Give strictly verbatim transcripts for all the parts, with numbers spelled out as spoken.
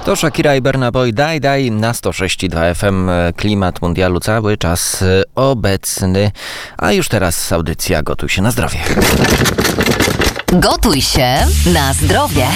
To Shakira i Burna Boy, daj, daj na sto sześć i dwa F M. Klimat mundialu cały czas obecny. A już teraz audycja Gotuj się na zdrowie. Gotuj się na zdrowie.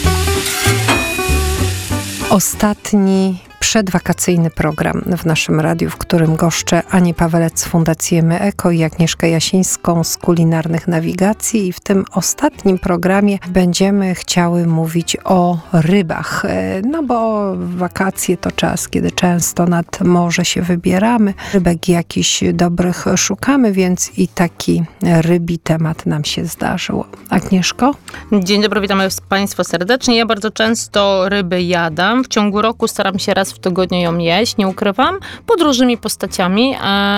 Ostatni przedwakacyjny program w naszym radiu, w którym goszczę Anię Pawelec z Fundacji Eko i Agnieszkę Jasińską z Kulinarnych Nawigacji. I w tym ostatnim programie będziemy chciały mówić o rybach. No bo wakacje to czas, kiedy często nad morze się wybieramy. Rybek jakichś dobrych szukamy, więc i taki rybi temat nam się zdarzył. Agnieszko? Dzień dobry, witamy Państwa serdecznie. Ja bardzo często ryby jadam. W ciągu roku staram się raz w tygodniu ją jeść, nie ukrywam, pod różnymi postaciami e,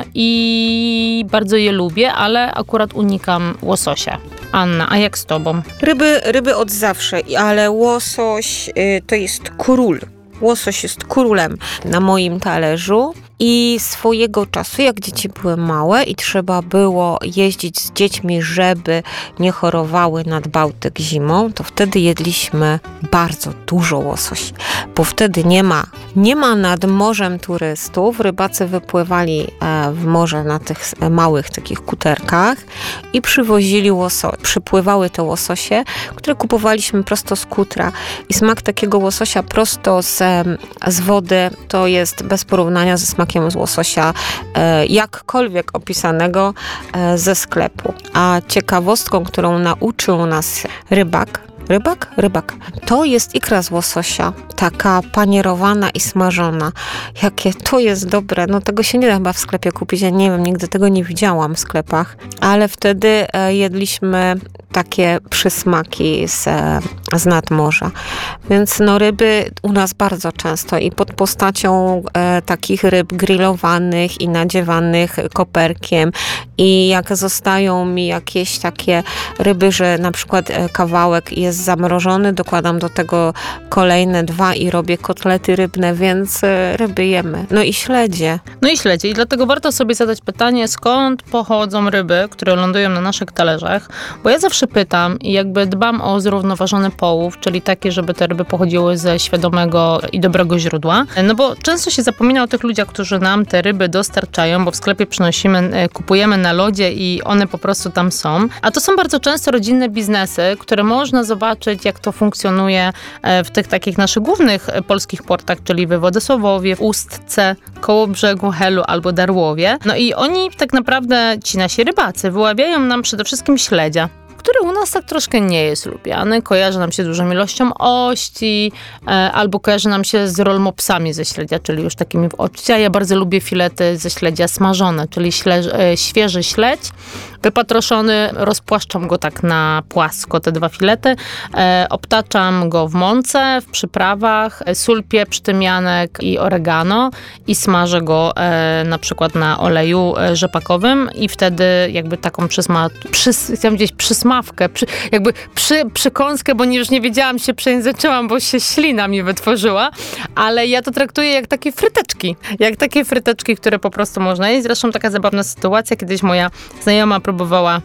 i bardzo je lubię, ale akurat unikam łososia. Anna, a jak z tobą? Ryby, ryby od zawsze, ale łosoś y, to jest król. Łosoś jest królem na moim talerzu. I swojego czasu, jak dzieci były małe i trzeba było jeździć z dziećmi, żeby nie chorowały nad Bałtyk zimą, to wtedy jedliśmy bardzo dużo łososi, bo wtedy nie ma, nie ma nad morzem turystów. Rybacy wypływali w morze na tych małych takich kuterkach i przywozili łososie. Przypływały te łososie, które kupowaliśmy prosto z kutra. I smak takiego łososia prosto z, z wody to jest bez porównania ze smakiem z łososia e, jakkolwiek opisanego e, ze sklepu. A ciekawostką, którą nauczył nas rybak, Rybak? Rybak. To jest ikra z łososia. Taka panierowana i smażona. Jakie to jest dobre. No tego się nie da chyba w sklepie kupić. Ja nie wiem, nigdy tego nie widziałam w sklepach. Ale wtedy e, jedliśmy takie przysmaki z, z nadmorza. Więc no ryby u nas bardzo często i pod postacią e, takich ryb grillowanych i nadziewanych koperkiem. I jak zostają mi jakieś takie ryby, że na przykład e, kawałek jest zamrożony, dokładam do tego kolejne dwa i robię kotlety rybne, więc e, ryby jemy. No i śledzie. No i śledzie. I dlatego warto sobie zadać pytanie, skąd pochodzą ryby, które lądują na naszych talerzach. Bo ja zawsze pytam i jakby dbam o zrównoważony połów, czyli takie, żeby te ryby pochodziły ze świadomego i dobrego źródła. No bo często się zapomina o tych ludziach, którzy nam te ryby dostarczają, bo w sklepie przynosimy, kupujemy na lodzie i one po prostu tam są. A to są bardzo często rodzinne biznesy, które można zobaczyć, jak to funkcjonuje w tych takich naszych głównych polskich portach, czyli we Władysławowie, w Ustce, Kołobrzegu, Helu albo Darłowie. No i oni tak naprawdę, ci nasi rybacy, wyławiają nam przede wszystkim śledzia, który u nas tak troszkę nie jest lubiany. Kojarzy nam się z dużą ilością ości, e, albo kojarzy nam się z rolmopsami ze śledzia, czyli już takimi w oczcie. Ja bardzo lubię filety ze śledzia smażone, czyli śle, e, świeży śledź, wypatroszony, rozpłaszczam go tak na płasko, te dwa filety, e, obtaczam go w mące, w przyprawach, e, sól, pieprz, tymianek i oregano i smażę go e, na przykład na oleju e, rzepakowym i wtedy jakby taką przysma, przys, chciałam gdzieś przysmawkę, przy, jakby przy, przykąskę, bo nie, już nie wiedziałam, się przejęzyczyłam, bo się ślina mi wytworzyła, ale ja to traktuję jak takie fryteczki, jak takie fryteczki, które po prostu można jeść. Zresztą taka zabawna sytuacja, kiedyś moja znajoma próbowała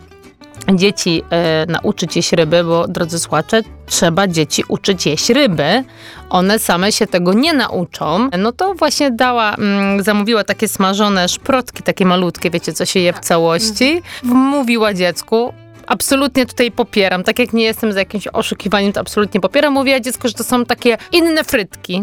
dzieci e, nauczyć jeść ryby, bo drodzy słuchacze, trzeba dzieci uczyć jeść ryby. One same się tego nie nauczą. No to właśnie dała, mm, zamówiła takie smażone szprotki, takie malutkie, wiecie, co się je w całości. Mówiła dziecku, absolutnie tutaj popieram, tak jak nie jestem za jakimś oszukiwaniem, to absolutnie popieram. Mówiła dziecko, że to są takie inne frytki.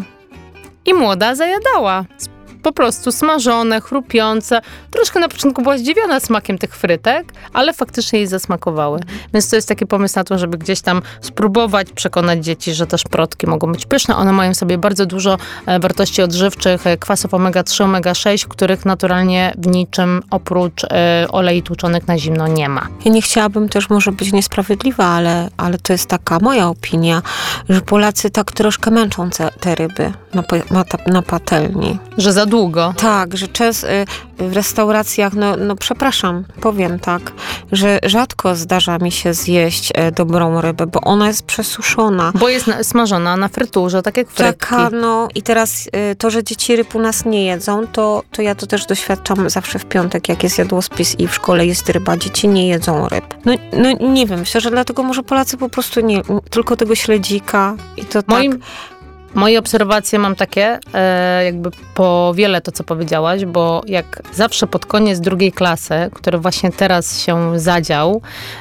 I młoda zajadała. Po prostu smażone, chrupiące. Troszkę na początku była zdziwiona smakiem tych frytek, ale faktycznie jej zasmakowały. Więc to jest taki pomysł na to, żeby gdzieś tam spróbować przekonać dzieci, że te szprotki mogą być pyszne. One mają w sobie bardzo dużo wartości odżywczych, kwasów omega trzy, omega sześć, których naturalnie w niczym oprócz e, olei tłuczonych na zimno nie ma. Ja nie chciałabym też może być niesprawiedliwa, ale, ale to jest taka moja opinia, że Polacy tak troszkę męczą te, te ryby na, na, na patelni. Że za długo. Tak, że często w restauracjach, no, no przepraszam, powiem tak, że rzadko zdarza mi się zjeść dobrą rybę, bo ona jest przesuszona. Bo jest na, smażona na fryturze, tak jak frytki. Taka, no i teraz to, że dzieci ryb u nas nie jedzą, to, to ja to też doświadczam zawsze w piątek, jak jest jadłospis i w szkole jest ryba, dzieci nie jedzą ryb. No, no nie wiem, myślę, że dlatego może Polacy po prostu nie, tylko tego śledzika i to Moim... tak... Moje obserwacje mam takie, e, jakby powielę to, co powiedziałaś, bo jak zawsze pod koniec drugiej klasy, który właśnie teraz się zadział,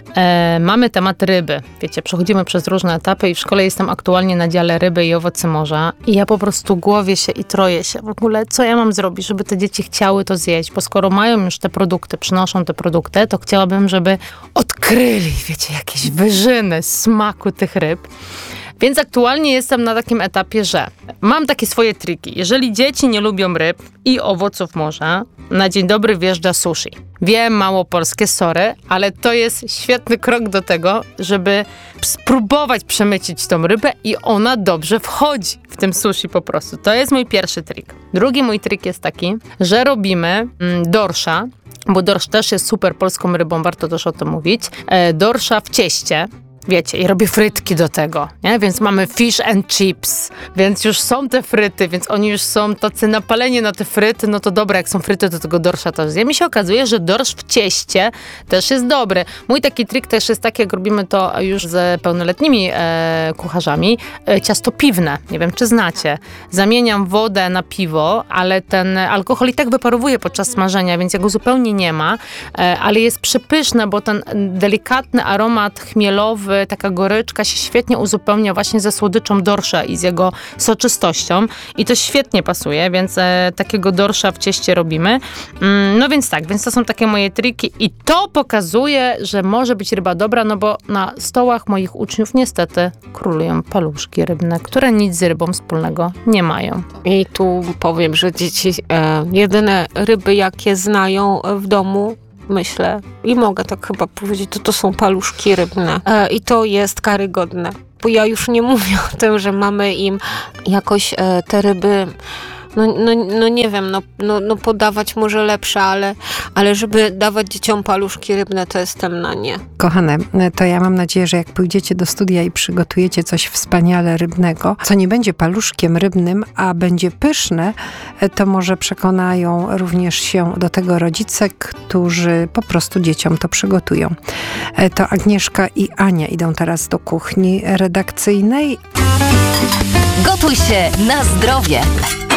e, mamy temat ryby. Wiecie, przechodzimy przez różne etapy i w szkole jestem aktualnie na dziale ryby i owoce morza i ja po prostu głowię się i troję się w ogóle, co ja mam zrobić, żeby te dzieci chciały to zjeść, bo skoro mają już te produkty, przynoszą te produkty, to chciałabym, żeby odkryli, wiecie, jakieś wyżyny smaku tych ryb. Więc aktualnie jestem na takim etapie, że mam takie swoje triki. Jeżeli dzieci nie lubią ryb i owoców morza, na dzień dobry wjeżdża sushi. Wiem, mało polskie, sorry, ale to jest świetny krok do tego, żeby spróbować przemycić tą rybę i ona dobrze wchodzi w tym sushi po prostu. To jest mój pierwszy trik. Drugi mój trik jest taki, że robimy mm, dorsza, bo dorsz też jest super polską rybą, warto też o tym mówić. E, dorsza w cieście. Wiecie, i robię frytki do tego, nie? Więc mamy fish and chips, więc już są te fryty, więc oni już są tacy napaleni na te fryty, no to dobra, jak są fryty, to tego dorsza też zjem. I się okazuje, że dorsz w cieście też jest dobry. Mój taki trik też jest taki, jak robimy to już z pełnoletnimi e, kucharzami, e, ciasto piwne, nie wiem, czy znacie. Zamieniam wodę na piwo, ale ten alkohol i tak wyparowuje podczas smażenia, więc jego zupełnie nie ma, e, ale jest przepyszne, bo ten delikatny aromat chmielowy, taka goryczka się świetnie uzupełnia właśnie ze słodyczą dorsza i z jego soczystością i to świetnie pasuje, więc e, takiego dorsza w cieście robimy. Mm, no więc tak, więc to są takie moje triki i to pokazuje, że może być ryba dobra, no bo na stołach moich uczniów niestety królują paluszki rybne, które nic z rybą wspólnego nie mają. I tu powiem, że dzieci e, jedyne ryby, jakie znają w domu, myślę, i mogę tak chyba powiedzieć, to to są paluszki rybne. E, I to jest karygodne. Bo ja już nie mówię o tym, że mamy im jakoś e, te ryby, no, no, no nie wiem, no, no, no podawać może lepsze, ale, ale żeby dawać dzieciom paluszki rybne, to jestem na nie. Kochane, to ja mam nadzieję, że jak pójdziecie do studia i przygotujecie coś wspaniale rybnego, co nie będzie paluszkiem rybnym, a będzie pyszne, to może przekonają również się do tego rodzice, którzy po prostu dzieciom to przygotują. To Agnieszka i Ania idą teraz do kuchni redakcyjnej. Gotuj się na zdrowie.